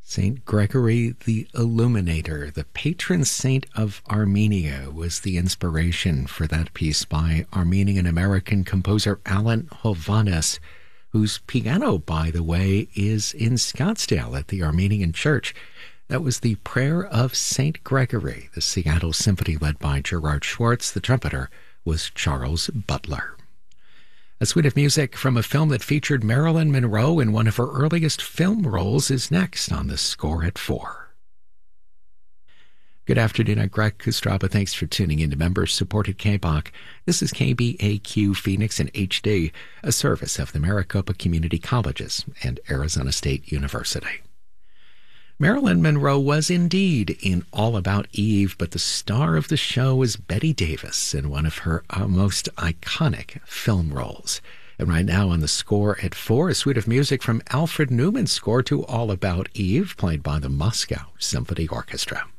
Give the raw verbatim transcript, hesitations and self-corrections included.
Saint Gregory the Illuminator, the patron saint of Armenia, was the inspiration for that piece by Armenian-American composer Alan Hovhannes, whose piano, by the way, is in Scottsdale at the Armenian Church. That was the Prayer of Saint Gregory, the Seattle Symphony led by Gerard Schwartz. The trumpeter was Charles Butler. A suite of music from a film that featured Marilyn Monroe in one of her earliest film roles is next on the Score at four. Good afternoon, I'm Greg Kostraba. Thanks for tuning in to member-supported K B O C. This is K B A Q Phoenix in H D, a service of the Maricopa Community Colleges and Arizona State University. Marilyn Monroe was indeed in All About Eve, but the star of the show was Bette Davis in one of her uh, most iconic film roles. And right now on the Score at four, a suite of music from Alfred Newman's score to All About Eve, played by the Moscow Symphony Orchestra.